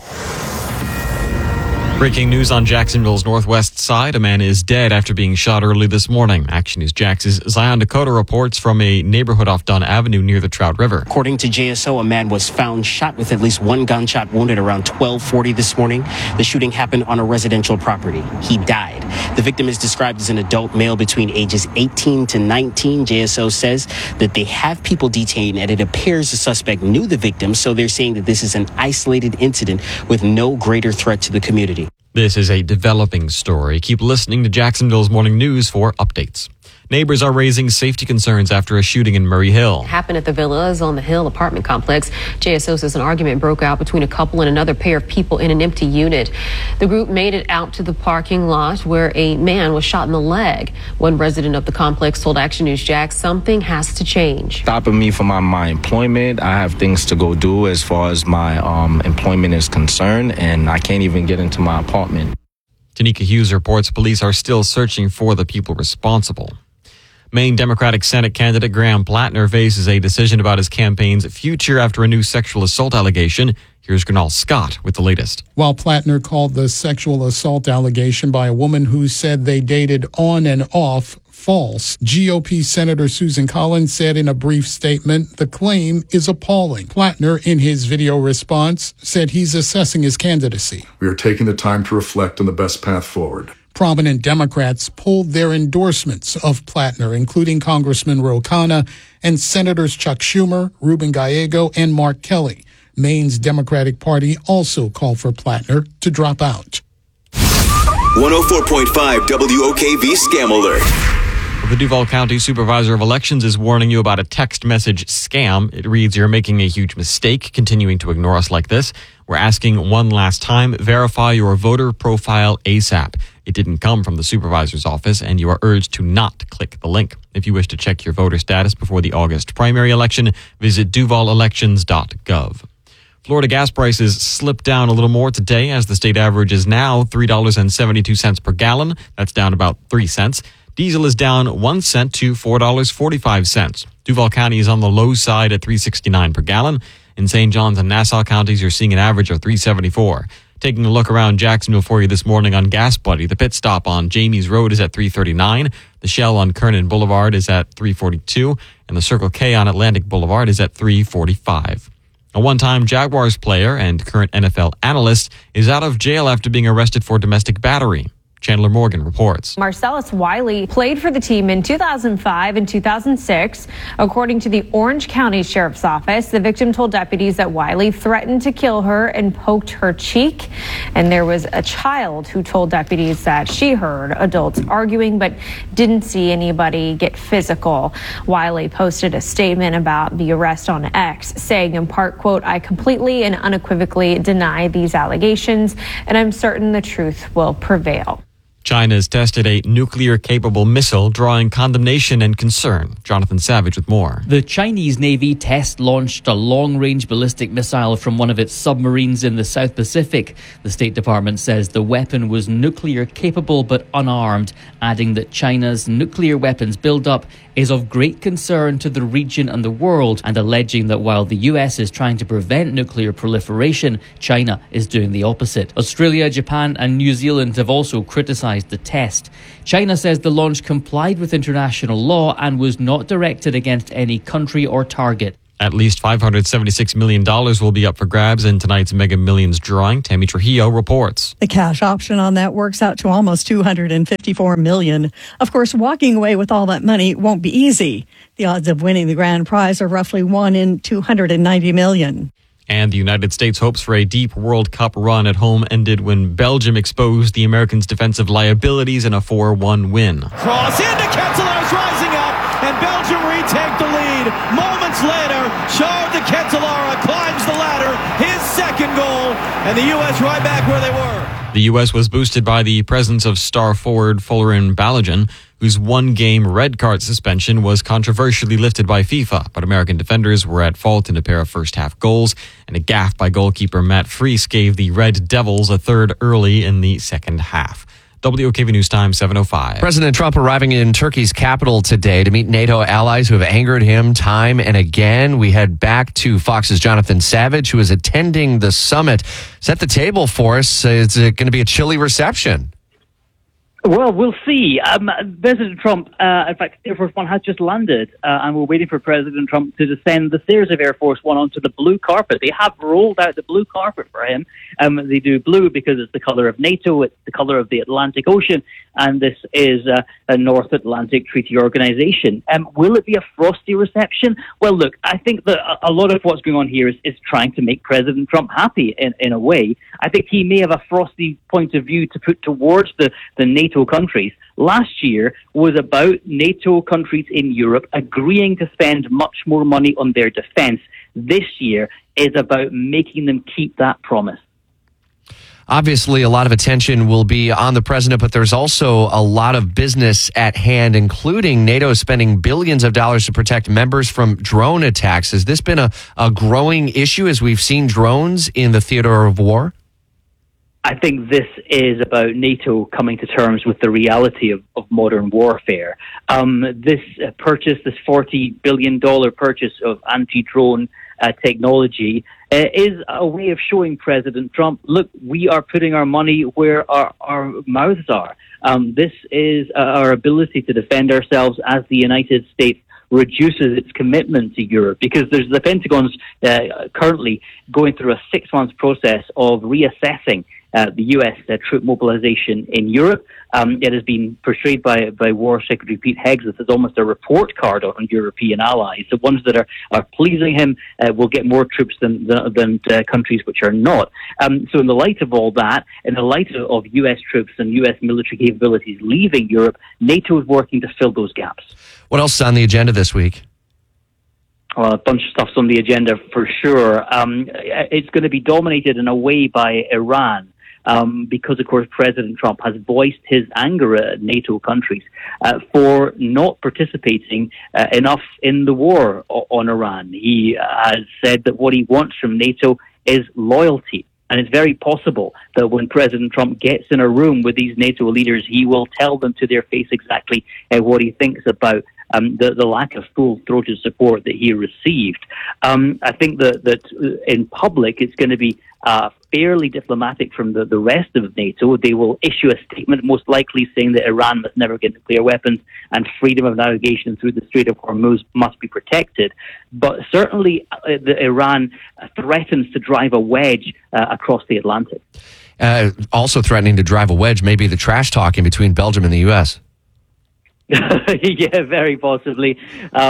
Breaking news on Jacksonville's northwest side. A man is dead after being shot early this morning. Action News Jax's Zion Dakota reports from a neighborhood off Dunn Avenue near the Trout River. According to JSO, a man was found shot with at least 1 gunshot wounded around 12:40 this morning. The shooting happened on a residential property. He died. The victim is described as an adult male between ages 18 to 19. JSO says that they have people detained, and it appears the suspect knew the victim, so they're saying that this is an isolated incident with no greater threat to the community. This is a developing story. Keep listening to Jacksonville's Morning News for updates. Neighbors are raising safety concerns after a shooting in Murray Hill. Happened at the Villas on the Hill apartment complex. JSO says an argument broke out between a couple and another pair of people in an empty unit. The group made it out to the parking lot where a man was shot in the leg. One resident of the complex told Action News Jax something has to change. Stopping me from my employment. I have things to go do as far as my employment is concerned, and I can't even get into my apartment. Tanika Hughes reports police are still searching for the people responsible. Maine Democratic Senate candidate Graham Plattner faces a decision about his campaign's future after a new sexual assault allegation. Here's Gernal Scott with the latest. While Plattner called the sexual assault allegation by a woman who said they dated on and off false, GOP Senator Susan Collins said in a brief statement, the claim is appalling. Plattner, in his video response, said he's assessing his candidacy. We are taking the time to reflect on the best path forward. Prominent Democrats pulled their endorsements of Plattner, including Congressman Ro Khanna and Senators Chuck Schumer, Ruben Gallego, and Mark Kelly. Maine's Democratic Party also called for Plattner to drop out. 104.5 WOKV Scam Alert. The Duval County Supervisor of Elections is warning you about a text message scam. It reads, "You're making a huge mistake continuing to ignore us like this. We're asking one last time, verify your voter profile ASAP." It didn't come from the supervisor's office, and you are urged to not click the link. If you wish to check your voter status before the August primary election, visit duvalections.gov. Florida gas prices slipped down a little more today as the state average is now $3.72 per gallon. That's down about 3 cents. Diesel is down 1 cent to $4.45. Duval County is on the low side at $3.69 per gallon. In St. Johns and Nassau counties, you're seeing an average of $3.74. Taking a look around Jacksonville for you this morning on Gas Buddy, the pit stop on Jamies Road is at $3.39. The Shell on Kernan Boulevard is at $3.42. And the Circle K on Atlantic Boulevard is at $3.45. A one-time Jaguars player and current NFL analyst is out of jail after being arrested for domestic battery. Chandler Morgan reports. Marcellus Wiley played for the team in 2005 and 2006. According to the Orange County Sheriff's Office, the victim told deputies that Wiley threatened to kill her and poked her cheek. And there was a child who told deputies that she heard adults arguing but didn't see anybody get physical. Wiley posted a statement about the arrest on X, saying in part, quote, "I completely and unequivocally deny these allegations, and I'm certain the truth will prevail." China has tested a nuclear-capable missile, drawing condemnation and concern. Jonathan Savage with more. The Chinese Navy test-launched a long-range ballistic missile from one of its submarines in the South Pacific. The State Department says the weapon was nuclear-capable but unarmed, adding that China's nuclear weapons build-up is of great concern to the region and the world, and alleging that while the US is trying to prevent nuclear proliferation, China is doing the opposite. Australia, Japan and New Zealand have also criticised the test. China says the launch complied with international law and was not directed against any country or target. At least $576 million will be up for grabs in tonight's Mega Millions drawing. Tammy Trujillo reports. The cash option on that works out to almost $254 million. Of course, walking away with all that money won't be easy. The odds of winning the grand prize are roughly 1 in 290 million. And the United States hopes for a deep World Cup run at home ended when Belgium exposed the Americans' defensive liabilities in a 4-1 win. Cross into Ketelaere's rising up, and Belgium retake the lead. Moments later, Charles de Ketelaere climbs the ladder, his second goal, and the U.S. right back where they were. The U.S. was boosted by the presence of star forward Folarin Balogun, whose one-game red card suspension was controversially lifted by FIFA, but American defenders were at fault in a pair of first-half goals, and a gaffe by goalkeeper Matt Freese gave the Red Devils a third early in the second half. WOKV News Time, 7:05. President Trump arriving in Turkey's capital today to meet NATO allies who have angered him time and again. We head back to Fox's Jonathan Savage, who is attending the summit. Set the table for us. Is it going to be a chilly reception? Well, we'll see. President Trump, in fact, Air Force One has just landed, and we're waiting for President Trump to descend the stairs of Air Force One onto the blue carpet. They have rolled out the blue carpet for him. They do blue because it's the color of NATO, it's the color of the Atlantic Ocean, and this is a North Atlantic Treaty Organization. Will it be a frosty reception? Well, look, I think that a lot of what's going on here is trying to make President Trump happy in a way. I think he may have a frosty point of view to put towards the NATO countries. Last year was about NATO countries in Europe agreeing to spend much more money on their defense. This year is about making them keep that promise. Obviously, a lot of attention will be on the president, but there's also a lot of business at hand, including NATO spending billions of dollars to protect members from drone attacks. Has this been a growing issue as we've seen drones in the theater of war? I think this is about NATO coming to terms with the reality of modern warfare. This purchase, this $40 billion purchase of anti-drone technology is a way of showing President Trump, look, we are putting our money where our mouths are. This is our ability to defend ourselves as the United States reduces its commitment to Europe, because there's the Pentagon's currently going through a 6-month process of reassessing the U.S. Troop mobilization in Europe. It has been portrayed by War Secretary Pete Hegseth as almost a report card on European allies. The ones that are pleasing him will get more troops than countries which are not. So in the light of all that, in the light of U.S. troops and U.S. military capabilities leaving Europe, NATO is working to fill those gaps. What else is on the agenda this week? Well, a bunch of stuff's on the agenda for sure. It's going to be dominated in a way by Iran. Because, of course, President Trump has voiced his anger at NATO countries for not participating enough in the war on Iran. He has said that what he wants from NATO is loyalty. And it's very possible that when President Trump gets in a room with these NATO leaders, he will tell them to their face exactly what he thinks about the lack of full-throated support that he received. I think that in public it's going to be fairly diplomatic from the rest of NATO. They will issue a statement, most likely saying that Iran must never get nuclear weapons and freedom of navigation through the Strait of Hormuz must be protected. But certainly Iran threatens to drive a wedge across the Atlantic. also threatening to drive a wedge, maybe the trash talking between Belgium and the U.S. Yeah, very possibly.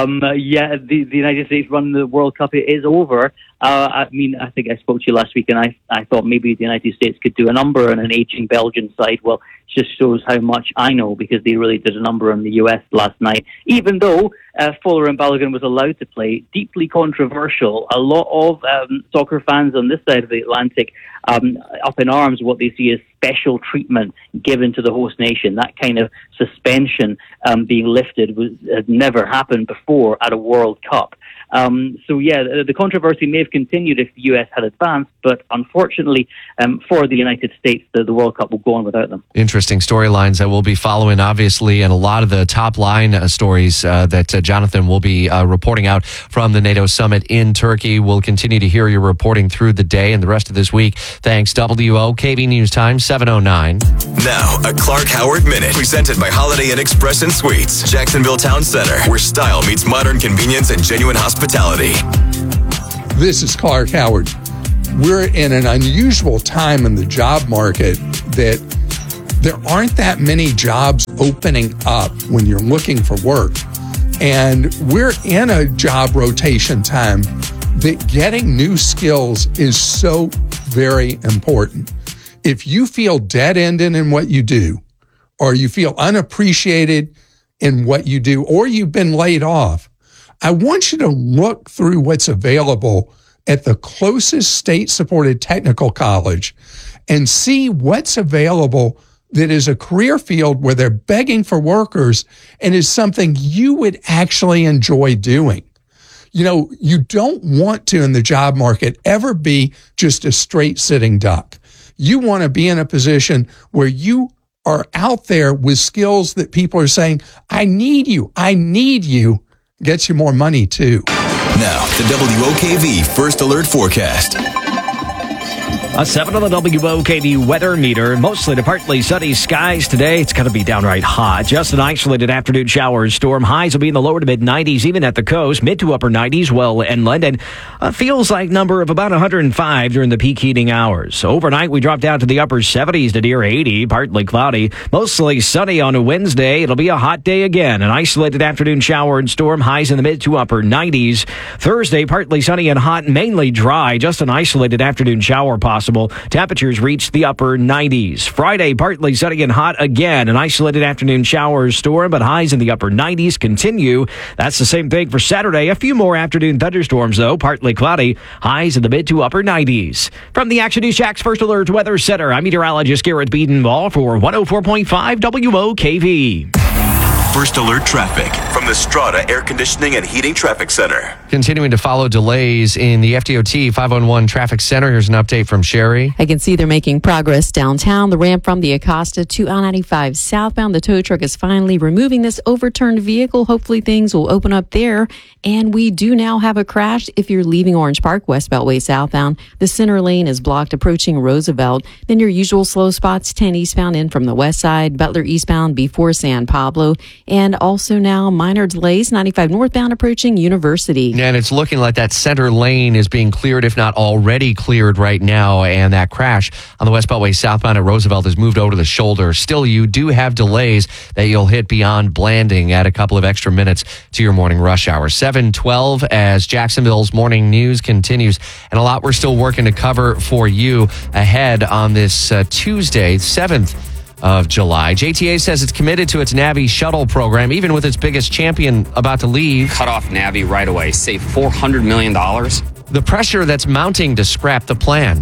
The United States run the World Cup is over. I think I spoke to you last week, and I thought maybe the United States could do a number on an aging Belgian side. Well, it just shows how much I know, because they really did a number on the US last night, even though Fuller and Balogun was allowed to play. Deeply controversial. A lot of soccer fans on this side of the Atlantic up in arms what they see as special treatment given to the host nation. That kind of suspension being lifted had never happened before at a World Cup. The controversy may have continued if the US had advanced, but unfortunately for the United States, the World Cup will go on without them. Interesting storylines that we'll be following, obviously, and a lot of the top line stories that Jonathan will be reporting out from the NATO summit in Turkey. We'll continue to hear your reporting through the day and the rest of this week. Thanks, WOKV News Time, 7:09. Now, a Clark Howard Minute, presented by Holiday Inn Express and Suites, Jacksonville Town Center, where style meets modern convenience and genuine hospitality. This is Clark Howard. We're in an unusual time in the job market that there aren't that many jobs opening up when you're looking for work. And we're in a job rotation time that getting new skills is so very important. If you feel dead-ended in what you do, or you feel unappreciated in what you do, or you've been laid off, I want you to look through what's available at the closest state-supported technical college and see what's available that is a career field where they're begging for workers and is something you would actually enjoy doing. You know, you don't want to, in the job market, ever be just a straight sitting duck. You want to be in a position where you are out there with skills that people are saying, I need you, gets you more money too. Now, the WOKV First Alert Forecast. A 7 on the WOKV weather meter. Mostly to partly sunny skies today. It's going to be downright hot. Just an isolated afternoon shower storm. Highs will be in the lower to mid 90s, even at the coast. Mid to upper 90s, well inland. And feels like number of about 105 during the peak heating hours. Overnight, we drop down to the upper 70s to near 80. Partly cloudy. Mostly sunny on a Wednesday. It'll be a hot day again. An isolated afternoon shower and storm. Highs in the mid to upper 90s. Thursday, partly sunny and hot, mainly dry. Just an isolated afternoon shower possible. Temperatures reach the upper 90s. Friday, partly sunny and hot again. An isolated afternoon shower storm, but highs in the upper 90s continue. That's the same thing for Saturday. A few more afternoon thunderstorms, though. Partly cloudy. Highs in the mid to upper 90s. From the Action News Shack's First Alert Weather Center, I'm meteorologist Garrett Beedenball for 104.5 WOKV. First Alert Traffic from the Strata Air Conditioning and Heating Traffic Center. Continuing to follow delays in the FDOT 511 Traffic Center. Here's an update from Sherry. I can see they're making progress downtown. The ramp from the Acosta to I-95 southbound. The tow truck is finally removing this overturned vehicle. Hopefully things will open up there. And we do now have a crash if you're leaving Orange Park West Beltway southbound. The center lane is blocked approaching Roosevelt. Then your usual slow spots, 10 eastbound in from the west side, Butler eastbound before San Pablo. And also now minor delays, 95 northbound approaching University. And it's looking like that center lane is being cleared, if not already cleared right now. And that crash on the West Beltway southbound at Roosevelt has moved over to the shoulder. Still, you do have delays that you'll hit beyond Blanding. Add a couple of extra minutes to your morning rush hour. 7:12 as Jacksonville's morning news continues. And a lot we're still working to cover for you ahead on this Tuesday, 7th of July. JTA says it's committed to its Navi shuttle program, even with its biggest champion about to leave. Cut off Navi right away. Save $400 million. The pressure that's mounting to scrap the plan.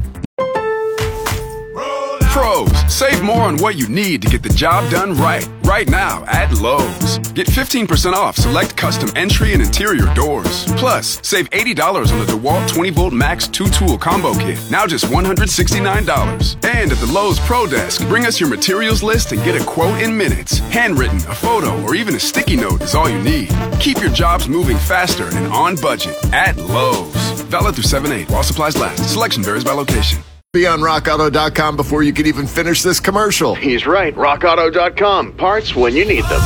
Pros, save more on what you need to get the job done right. Right now at Lowe's. Get 15% off select custom entry and interior doors. Plus, save $80 on the DeWalt 20-volt Max 2-tool combo kit. Now just $169. And at the Lowe's Pro Desk, bring us your materials list and get a quote in minutes. Handwritten, a photo, or even a sticky note is all you need. Keep your jobs moving faster and on budget at Lowe's. Valid through 7/8 while supplies last. Selection varies by location. Be on RockAuto.com before you can even finish this commercial. He's right. RockAuto.com. Parts when you need them.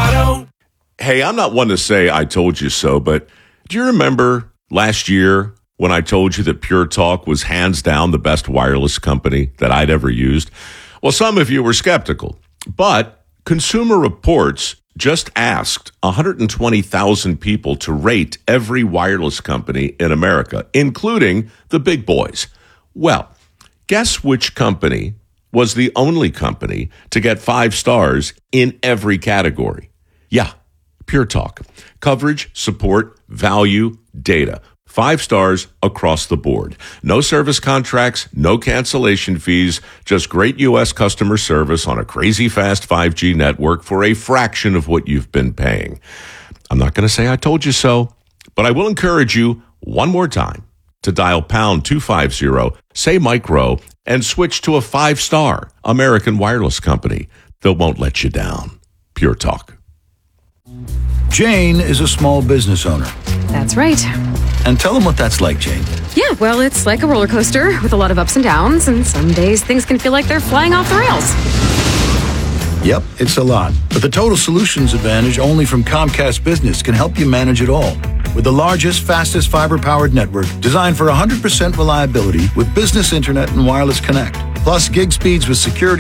Hey, I'm not one to say I told you so, but do you remember last year when I told you that Pure Talk was hands down the best wireless company that I'd ever used? Well, some of you were skeptical, but Consumer Reports just asked 120,000 people to rate every wireless company in America, including the big boys. Well, guess which company was the only company to get 5 stars in every category? Yeah, Pure Talk. Coverage, support, value, data. 5 stars across the board. No service contracts, no cancellation fees, just great U.S. customer service on a crazy fast 5G network for a fraction of what you've been paying. I'm not going to say I told you so, but I will encourage you one more time to dial pound 250, say Mike Rowe, and switch to a 5-star American wireless company that won't let you down. Pure Talk. Jane is a small business owner. That's right. And tell them what that's like, Jane. Yeah, well, it's like a roller coaster with a lot of ups and downs, and some days things can feel like they're flying off the rails. Yep, it's a lot. But the Total Solutions Advantage only from Comcast Business can help you manage it all. With the largest, fastest fiber-powered network designed for 100% reliability with business internet and wireless connect. Plus gig speeds with security